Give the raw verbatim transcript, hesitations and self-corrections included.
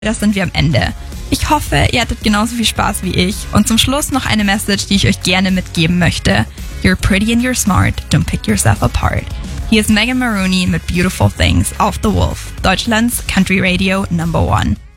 das sind wir am Ende. Ich hoffe, ihr hattet genauso viel Spaß wie ich. Und zum Schluss noch eine Message, die ich euch gerne mitgeben möchte. You're pretty and you're smart, don't pick yourself apart. Hier ist Megan Maroney mit Beautiful Things auf The Wolf, Deutschlands Country Radio Number One.